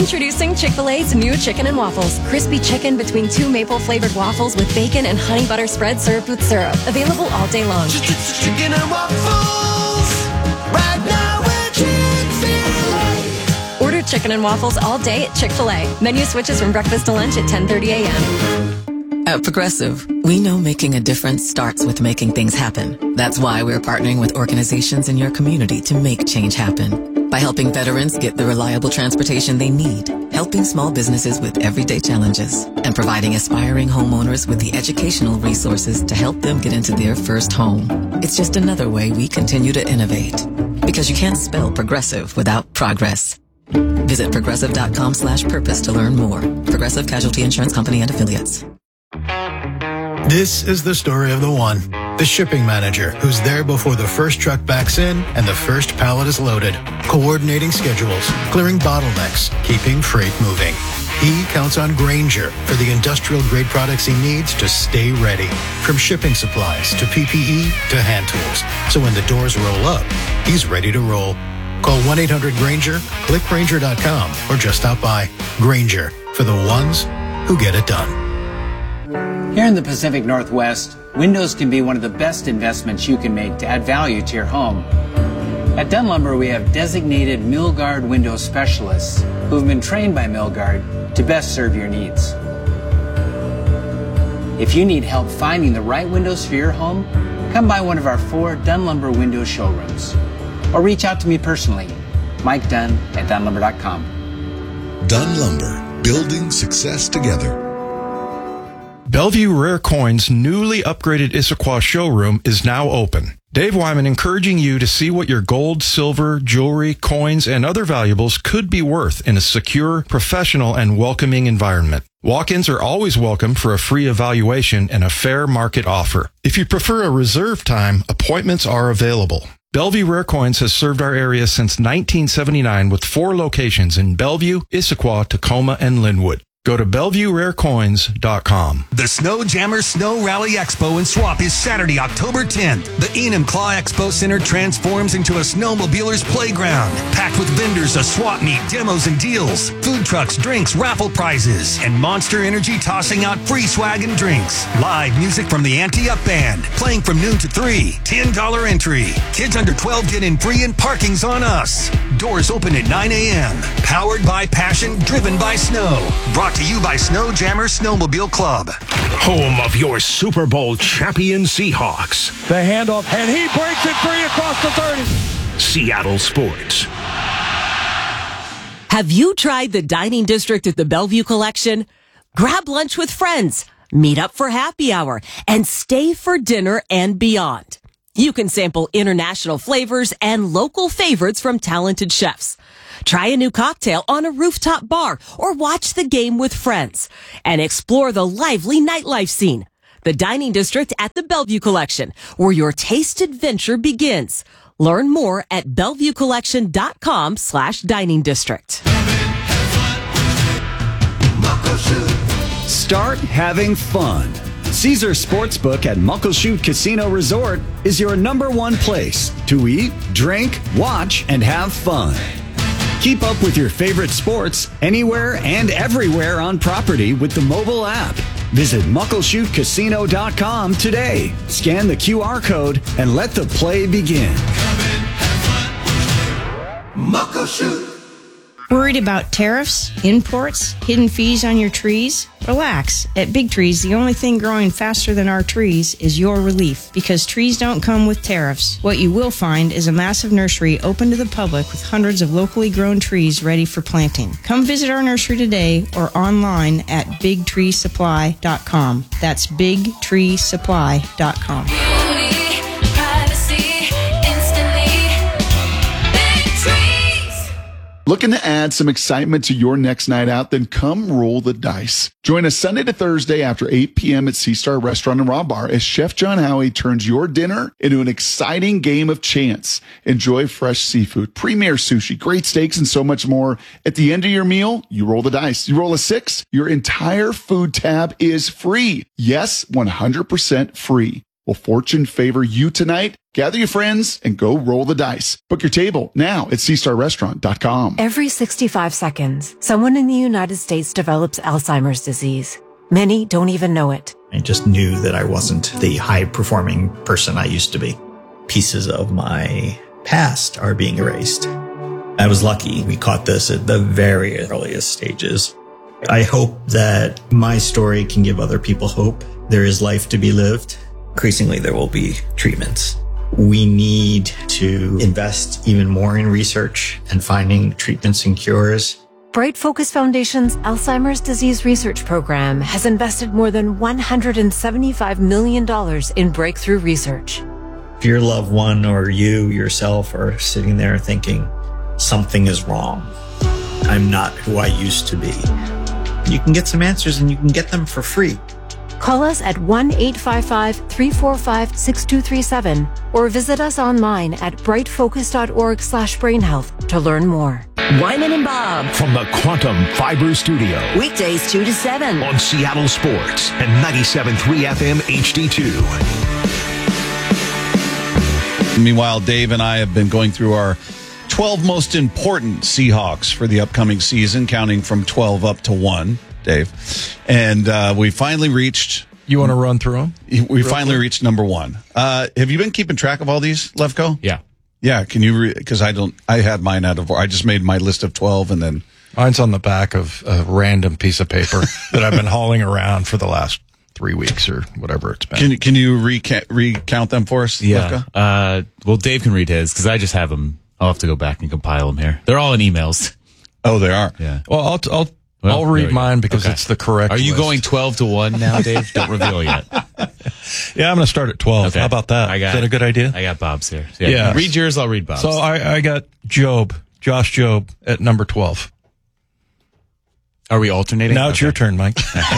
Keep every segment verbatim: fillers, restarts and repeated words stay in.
Introducing Chick-fil-A's new chicken and waffles. Crispy chicken between two maple-flavored waffles with bacon and honey butter spread served with syrup. Available all day long. Chicken and waffles. Right now we're Chick-fil-A. Order chicken and waffles all day at Chick-fil-A. Menu switches from breakfast to lunch at ten thirty a.m. At Progressive, we know making a difference starts with making things happen. That's why we're partnering with organizations in your community to make change happen. By helping veterans get the reliable transportation they need, helping small businesses with everyday challenges, and providing aspiring homeowners with the educational resources to help them get into their first home. It's just another way we continue to innovate. Because you can't spell progressive without progress. Visit progressive.com slash purpose to learn more. Progressive Casualty Insurance Company and Affiliates. This is the story of the one, the shipping manager, who's there before the first truck backs in and the first pallet is loaded, coordinating schedules, clearing bottlenecks, keeping freight moving. He counts on Grainger for the industrial-grade products he needs to stay ready, from shipping supplies to P P E to hand tools. So when the doors roll up, he's ready to roll. Call one eight hundred Grainger, click Grainger dot com, or just stop by. Grainger, for the ones who get it done. Here in the Pacific Northwest, windows can be one of the best investments you can make to add value to your home. At Dunn Lumber, we have designated Milgard window specialists who have been trained by Milgard to best serve your needs. If you need help finding the right windows for your home, come by one of our four Dunn Lumber window showrooms. Or reach out to me personally, Mike Dunn at Dunn Lumber dot com. Dunn Lumber, building success together. Bellevue Rare Coins' newly upgraded Issaquah showroom is now open. Dave Wyman encouraging you to see what your gold, silver, jewelry, coins, and other valuables could be worth in a secure, professional, and welcoming environment. Walk-ins are always welcome for a free evaluation and a fair market offer. If you prefer a reserve time, appointments are available. Bellevue Rare Coins has served our area since nineteen seventy-nine with four locations in Bellevue, Issaquah, Tacoma, and Linwood. Go to Bellevue Rare Coins dot com. The Snow Jammer Snow Rally Expo in Swap is Saturday, October tenth. The Enum Claw Expo Center transforms into a snowmobiler's playground, packed with vendors, a swap meet, demos and deals, food trucks, drinks, raffle prizes, and Monster Energy tossing out free swag and drinks. Live music from the Ante-Up Band, playing from noon to three. ten dollars entry. Kids under twelve get in free and parking's on us. Doors open at nine a.m. Powered by passion, driven by snow. Brought to you by Snow Jammer Snowmobile Club. Home of your Super Bowl champion Seahawks. The handoff, and he breaks it free across the thirty. Seattle Sports. Have you tried the dining district at the Bellevue Collection? Grab lunch with friends, meet up for happy hour, and stay for dinner and beyond. You can sample international flavors and local favorites from talented chefs. Try a new cocktail on a rooftop bar or watch the game with friends and explore the lively nightlife scene. The Dining District at the Bellevue Collection, where your taste adventure begins. Learn more at bellevuecollection.com slash dining district. Start having fun. Caesar Sportsbook at Muckleshoot Casino Resort is your number one place to eat, drink, watch, and have fun. Keep up with your favorite sports anywhere and everywhere on property with the mobile app. Visit muckleshoot casino dot com today. Scan the Q R code and let the play begin. Muckleshoot. Worried about tariffs, imports, hidden fees on your trees? Relax. At Big Trees, the only thing growing faster than our trees is your relief, because trees don't come with tariffs. What you will find is a massive nursery open to the public with hundreds of locally grown trees ready for planting. Come visit our nursery today or online at big tree supply dot com. That's big tree supply dot com. Looking to add some excitement to your next night out? Then come roll the dice. Join us Sunday to Thursday after eight p.m. at Sea Star Restaurant and Raw Bar as Chef John Howie turns your dinner into an exciting game of chance. Enjoy fresh seafood, premier sushi, great steaks, and so much more. At the end of your meal, you roll the dice. You roll a six, your entire food tab is free. Yes, one hundred percent free. Will fortune favor you tonight? Gather your friends and go roll the dice. Book your table now at sea star restaurant dot com. Every sixty-five seconds, someone in the United States develops Alzheimer's disease. Many don't even know it. I just knew that I wasn't the high-performing person I used to be. Pieces of my past are being erased. I was lucky we caught this at the very earliest stages. I hope that my story can give other people hope. There is life to be lived. Increasingly, there will be treatments. We need to invest even more in research and finding treatments and cures. Bright Focus Foundation's Alzheimer's Disease Research Program has invested more than one hundred seventy-five million dollars in breakthrough research. If your loved one or you yourself are sitting there thinking, something is wrong, I'm not who I used to be, you can get some answers and you can get them for free. Call us at one eight five five, three four five, six two three seven or visit us online at brightfocus.org slash brainhealth to learn more. Wyman and Bob From the Quantum Fiber Studio. Weekdays two to seven. On Seattle Sports and ninety-seven point three F M H D two. Meanwhile, Dave and I have been going through our twelve most important Seahawks for the upcoming season, counting from twelve up to one, Dave. And uh, we finally reached... You want to run through them? We finally quick? reached number one. Uh, have you been keeping track of all these, Lefko? Yeah. Yeah, can you... Because I don't... I had mine out of... I just made my list of twelve and then... Mine's on the back of a random piece of paper that I've been hauling around for the last three weeks or whatever it's been. Can, can you recount, recount them for us, Yeah. Uh, well, Dave can read his because I just have them. I'll have to go back and compile them here. They're all in emails. Oh, they are? Yeah. Well, I'll... I'll Well, I'll read mine because okay. it's the correct Are you list. going twelve to one now, Dave? Don't reveal yet. Yeah, I'm going to start at twelve. Okay. How about that? I got, Is that a good idea? I got Bob's here. Yeah. Yeah. Read yours, I'll read Bob's. So I, I got Job, Josh Job at number twelve. Are we alternating? Now it's okay. your turn, Mike.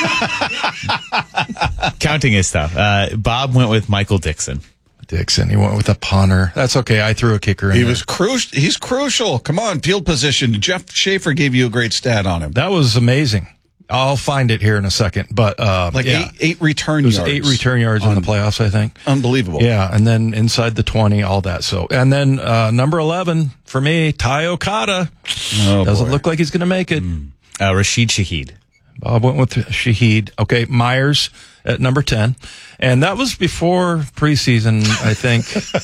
Counting is tough. Uh, Bob went with Michael Dixon. Dixon. He went with a punter. That's okay. I threw a kicker in He there. was crucial. He's crucial. Come on, field position. Jeff Schaefer gave you a great stat on him. That was amazing. I'll find it here in a second, but uh, like yeah. eight, eight return It was yards. eight return yards in the playoffs, I think. Unbelievable. Yeah, and then inside the twenty, all that. So, and then uh, number eleven for me, Ty Okada. Oh, Doesn't boy. look like he's going to make it. Mm. Uh, Rashid Shaheed. Bob went with Shaheed. Okay, Myers at number ten. And that was before preseason, I think,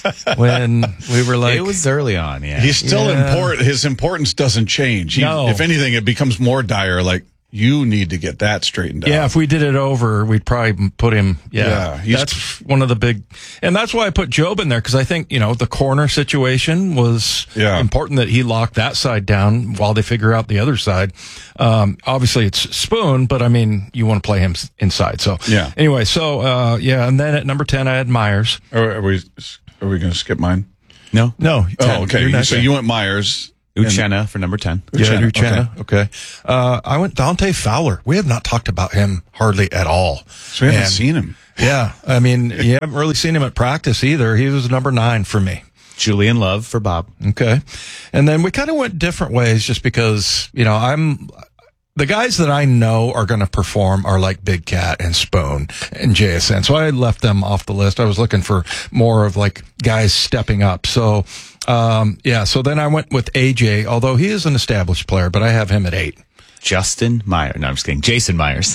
when we were like... It was early on, yeah. He's still Yeah. important. His importance doesn't change. He, No. If anything, it becomes more dire. Like, you need to get that straightened out. Yeah, if we did it over, we'd probably put him. Yeah, Yeah, he's- that's one of the big, and that's why I put Job in there because I think you know the corner situation was Yeah. important that he locked that side down while they figure out the other side. Um, obviously, it's Spoon, but I mean, you want to play him s- inside. So Yeah. Anyway, so uh, yeah, and then at number ten, I had Myers. Are, are we? Are we going to skip mine? No. No. Oh, ten. okay. You're next. So you went Myers. Uchenna for number ten. Yeah, Uchenna, Uchenna. Okay. Uh, I went Dante Fowler. We have not talked about him hardly at all. So we haven't And- seen him. Yeah, I mean, you haven't really seen him at practice either. He was number nine for me. Julian Love for Bob. Okay. And then we kind of went different ways just because, you know, I'm, the guys that I know are going to perform are like Big Cat and Spoon and J S N. So I left them off the list. I was looking for more of like guys stepping up. So, um, yeah, so then I went with A J, although he is an established player, but I have him at eight. Justin Myers. No, I'm just kidding. Jason Myers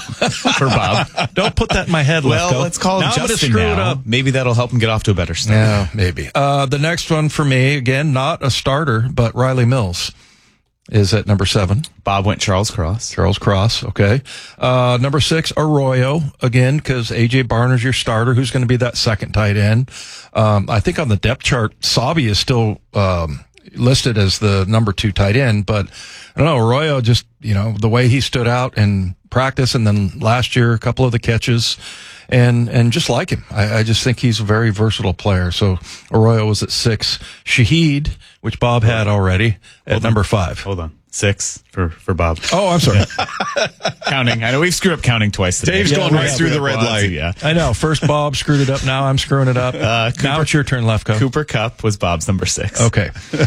for Bob. Don't put that in my head, Well, Lefko. let's call him Now I'm gonna Justin screw now. it up. Maybe that'll help him get off to a better start. Yeah, maybe. Uh, the next one for me, again, not a starter, but Riley Mills is at number seven. Bob went Charles Cross. Charles Cross, okay. Uh, number six, Arroyo, again, because A J Barner's your starter. Who's going to be that second tight end? Um, I think on the depth chart, Sabi is still um, listed as the number two tight end, but I don't know, Arroyo just, you know, the way he stood out in practice and then last year, a couple of the catches, and and just like him. I, I just think he's a very versatile player. So Arroyo was at six. Shaheed, which Bob had already, at Hold number on. five. Hold on. Six for, for Bob. Oh, I'm sorry. Counting. I know we've screwed up counting twice today. Dave's Yeah, going we right have, through we the have red lots, light. Yeah. I know. First Bob screwed it up. Now I'm screwing it up. Uh, now Cooper- it's your turn, Lefko. Cooper Kupp was Bob's number six. Okay.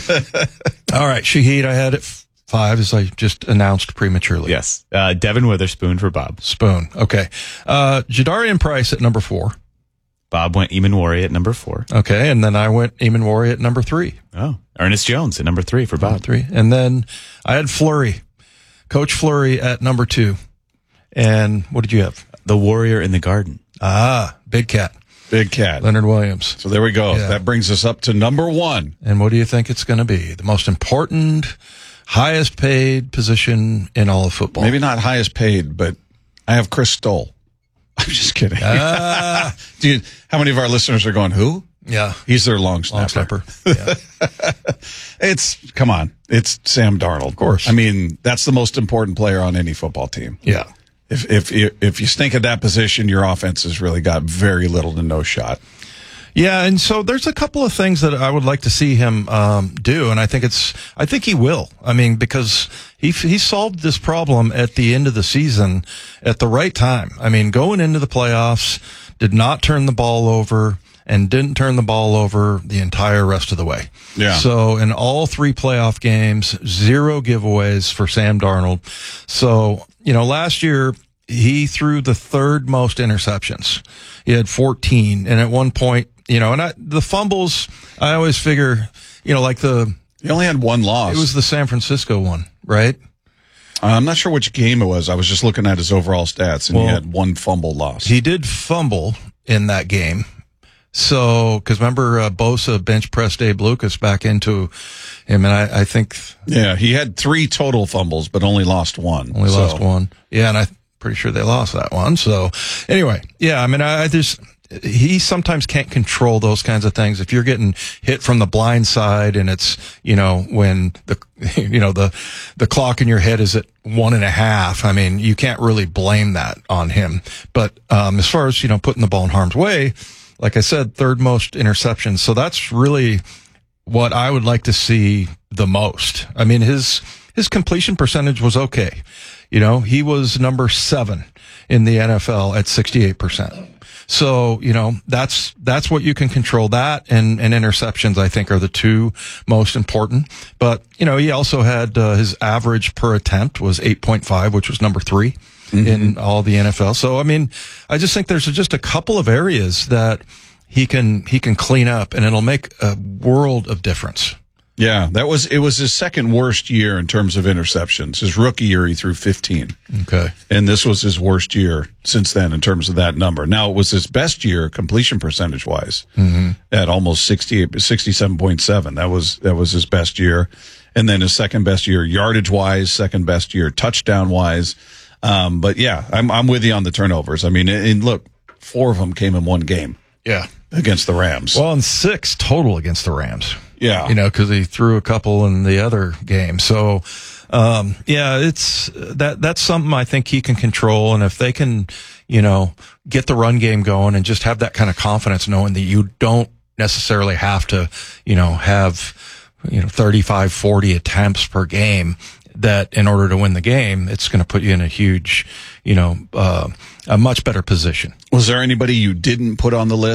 All right. Shaheed, I had at f- five, as I just announced prematurely. Yes. Uh, Devin Witherspoon for Bob. Spoon. Okay. Uh, Jadarian Price at number four. Bob went Eamon Warrior at number four. Okay, and then I went Eamon Warrior at number three. Oh, Ernest Jones at number three for Bob. Number three. And then I had Fleury, Coach Fleury at number two. And what did you have? The Warrior in the Garden. Ah, Big Cat. Big Cat. Leonard Williams. So there we go. Yeah. That brings us up to number one. And what do you think it's going to be? The most important, highest paid position in all of football. Maybe not highest paid, but I have Chris Stoll. I'm just kidding. Ah. Dude, how many of our listeners are going, who? Yeah. He's their long snapper. Long snapper. Yeah. It's, come on, it's Sam Darnold. Of course. I mean, that's the most important player on any football team. Yeah. If if you, if you stink at that position, your offense has really got very little to no shot. Yeah, and so there's a couple of things that I would like to see him um, do, and I think it's I think he will. I mean, because he he solved this problem at the end of the season at the right time. I mean, going into the playoffs, did not turn the ball over and didn't turn the ball over the entire rest of the way. Yeah. So in all three playoff games, zero giveaways for Sam Darnold. So, you know, last year he threw the third most interceptions. He had fourteen. And at one point, you know, and I, the fumbles, I always figure, you know, like the... He only had one loss. It was the San Francisco one, right? Uh, I'm not sure which game it was. I was just looking at his overall stats, and well, he had one fumble loss. He did fumble in that game. So, because remember, uh, Bosa bench pressed Abe Lucas back into him, and I, I think... Yeah, he had three total fumbles, but only lost one. Only so. lost one. Yeah, and I'm pretty sure they lost that one. So, anyway, yeah, I mean, I, I just... He sometimes can't control those kinds of things. If you're getting hit from the blind side and it's, you know, when the, you know, the, the clock in your head is at one and a half, I mean, you can't really blame that on him. But, um, as far as, you know, putting the ball in harm's way, like I said, third most interceptions. So that's really what I would like to see the most. I mean, his, his completion percentage was okay. You know, he was number seven in the N F L at sixty-eight percent. So, you know, that's, that's what you can control. That and, and interceptions, I think, are the two most important. But, you know, he also had, uh, his average per attempt was eight point five, which was number three mm-hmm. in all the N F L. So, I mean, I just think there's just a couple of areas that he can, he can clean up, and it'll make a world of difference. Yeah, that was, it was his second worst year in terms of interceptions. His rookie year, he threw fifteen. Okay. And this was his worst year since then in terms of that number. Now, it was his best year completion percentage wise mm-hmm. at almost sixty-eight, sixty-seven point seven. That was, that was his best year. And then his second best year yardage wise, second best year touchdown wise. Um, but yeah, I'm, I'm with you on the turnovers. I mean, and look, four of them came in one game. Yeah. Against the Rams. Well, and six total against the Rams. Yeah. You know, because he threw a couple in the other game. So, um, yeah, it's that, that's something I think he can control. And if they can, you know, get the run game going and just have that kind of confidence, knowing that you don't necessarily have to, you know, have, you know, thirty-five, forty attempts per game, that in order to win the game, it's going to put you in a huge, you know, uh, a much better position. Was there anybody you didn't put on the list?